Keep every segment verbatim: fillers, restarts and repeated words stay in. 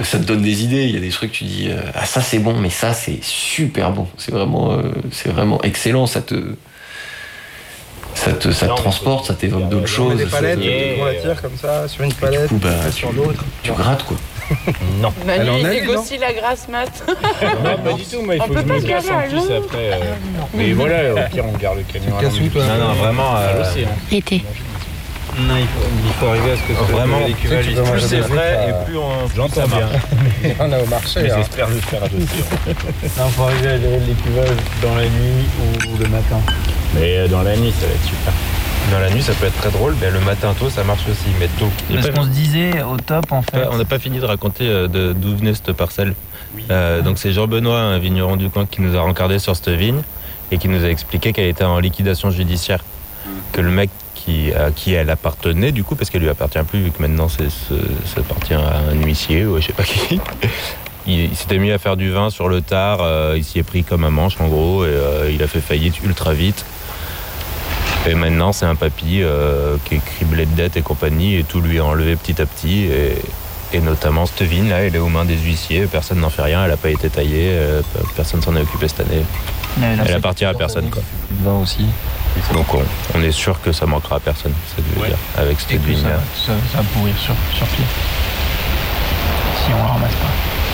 ça te donne des idées. Il y a des trucs, tu dis euh, ah ça c'est bon, mais ça c'est super bon. C'est vraiment, euh, c'est vraiment excellent. Ça te, ça te, ça te transporte, ça t'évoque d'autres choses. Des palettes, te... on la tire comme ça sur une palette, coup, bah, sur tu, l'autre. Tu grattes quoi. Non. Manu, il a, négocie la grasse mat. Non, pas du tout. Moi, il faut que je me casse en plus après. Euh... Mais voilà, au pire, on garde le camion. Tu casses où, toi? Non, non, vraiment. Euh... Été. Non, il faut, il faut arriver à ce que ce vraiment l'équivalent. Tu sais, Plus c'est vrai frais et plus on. J'entends bien. On est au marché. Mais hein. j'espère le faire adopter. Non, faut arriver à gérer l'équivalent dans la nuit ou le matin. Mais dans la nuit, ça va être super. Dans la nuit, ça peut être très drôle, mais le matin tôt, ça marche aussi, mais tôt. Parce qu'on se disait au top, en fait. On n'a pas fini de raconter euh, de, d'où venait cette parcelle. Euh, donc c'est Jean-Benoît, un vigneron du coin, qui nous a rencardé sur cette vigne et qui nous a expliqué qu'elle était en liquidation judiciaire. Que le mec qui, à qui elle appartenait, du coup, parce qu'elle lui appartient plus, vu que maintenant c'est, c'est, ça appartient à un huissier ou je sais pas qui. Il, il s'était mis à faire du vin sur le tard, euh, il s'y est pris comme un manche en gros, et euh, il a fait faillite ultra vite. Et maintenant, c'est un papy euh, qui est criblé de dettes et compagnie, et tout lui est enlevé petit à petit. Et, et notamment cette vigne, là, elle est aux mains des huissiers, personne n'en fait rien, elle n'a pas été taillée, euh, personne s'en est occupé cette année. Mais là, elle appartient à personne, quoi. Le vin aussi. Donc on, on est sûr que ça manquera à personne, ça veut Ouais. dire, avec cette et que ça, vigne-là. ça, ça va pourrir sur, sur pied. Si on la ramasse pas.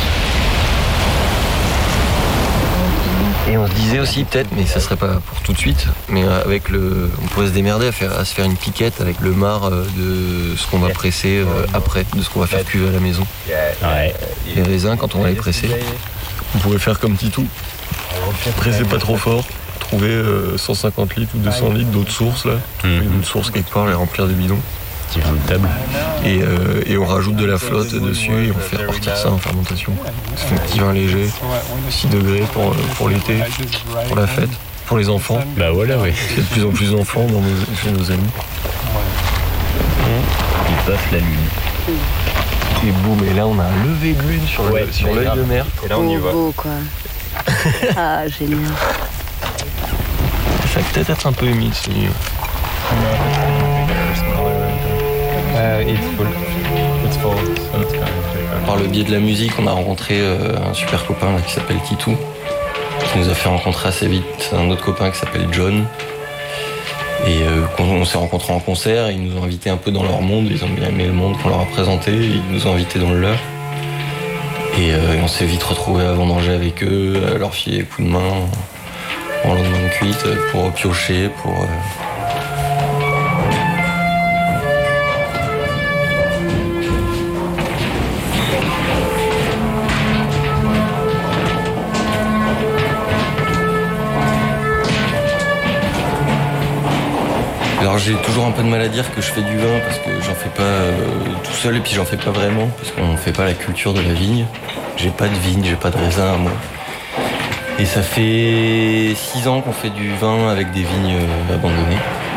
Et on se disait aussi peut-être, mais ça serait pas pour tout de suite, mais avec le, on pourrait se démerder à, faire, à se faire une piquette avec le marc de ce qu'on va presser euh, après, de ce qu'on va faire cuver à la maison. Ouais. Les raisins, quand on va les presser, on pourrait faire comme Titou. Presser pas trop fort, trouver euh, cent cinquante litres ou deux cents litres d'autres sources là, trouver Mhm. une source quelque part, les remplir des bidons. Petit grain de table. Et, euh, et on rajoute de la flotte dessus et on fait repartir ça en fermentation. Ça fait un petit vin léger, six degrés pour, pour l'été, pour la fête, pour les enfants. Bah voilà, oui. Il y a de plus en plus d'enfants dans nos, chez nos amis. Ils passent la lune. Et boum, et là on a un lever de lune sur, le- Ouais, sur l'œil de mer. Et là on y Beau, va. beau, quoi. Ah, génial. Ça va peut-être être un peu humide ce lieu. Uh, it's full. It's full. So it's kind of... Par le biais de la musique, on a rencontré euh, un super copain là, qui s'appelle Titou, qui nous a fait rencontrer assez vite un autre copain qui s'appelle John. Et euh, on, on s'est rencontrés en concert, et ils nous ont invités un peu dans leur monde, ils ont bien aimé le monde qu'on leur a présenté, et ils nous ont invités dans le leur. Et, euh, et on s'est vite retrouvés à vendanger avec eux, à leur filer coup de main en lendemain de cuite pour piocher, pour... Euh, Alors j'ai toujours un peu de mal à dire que je fais du vin parce que j'en fais pas euh, tout seul et puis j'en fais pas vraiment parce qu'on fait pas la culture de la vigne. J'ai pas de vigne, j'ai pas de raisin à moi. Et ça fait six ans qu'on fait du vin avec des vignes euh, abandonnées.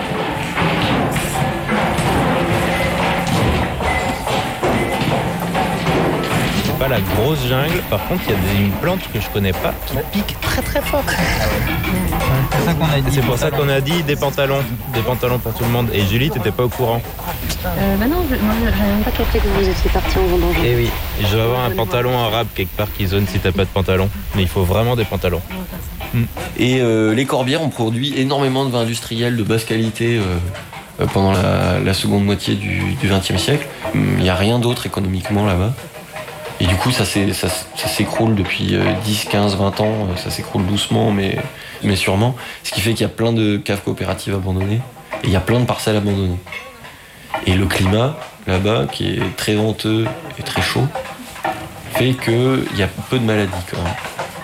C'est pas la grosse jungle, par contre il y a des- une plante que je connais pas qui pique très très fort. C'est ça qu'on a dit. C'est pour ça qu'on a dit des pantalons, des pantalons pour tout le monde. Et Julie, t'étais pas au courant. Euh, bah non, je, moi, j'avais même pas capté que vous étiez parti en vendange. Eh oui. Et je vais avoir un pantalon arabe quelque part qui zone si t'as pas de pantalon. Mais il faut vraiment des pantalons. Et euh, les Corbières ont produit énormément de vins industriels de basse qualité euh, euh, pendant la, la seconde moitié du vingtième siècle. Il n'y a rien d'autre économiquement là-bas. Et du coup, ça, s'est- ça, s- ça s'écroule depuis euh, dix, quinze, vingt ans. euh, Ça s'écroule doucement, mais, mais sûrement. Ce qui fait qu'il y a plein de caves coopératives abandonnées. Et il y a plein de parcelles abandonnées. Et le climat, là-bas, qui est très venteux et très chaud, fait qu'il y a peu de maladies quand même.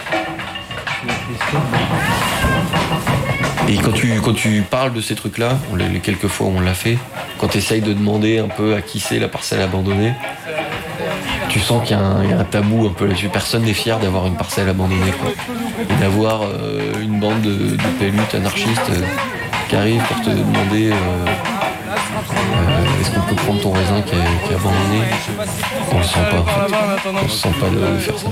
Et quand tu, quand tu parles de ces trucs-là, on les, les quelques fois où on l'a fait, quand tu essayes de demander un peu à qui c'est la parcelle abandonnée, tu sens qu'il y a un, il y a un tabou un peu là-dessus. Personne n'est fier d'avoir une parcelle abandonnée, quoi. Et d'avoir euh, une bande de, de pélutes anarchistes euh, qui arrivent pour te demander euh, euh, est-ce qu'on peut prendre ton raisin qui est, qui est abandonné. On le sent pas, en fait. On se sent pas de, de faire ça.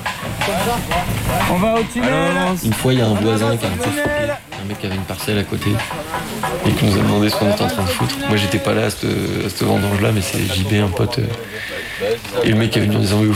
On va au tunnel. Une fois, il y a un voisin qui a un peu flippé. Un mec qui avait une parcelle à côté et qui nous a demandé ce qu'on était en train de foutre. Moi, j'étais pas là à cette, à cette vendange-là, mais c'est J B, un pote. euh, Et le mec est venu en disant oui,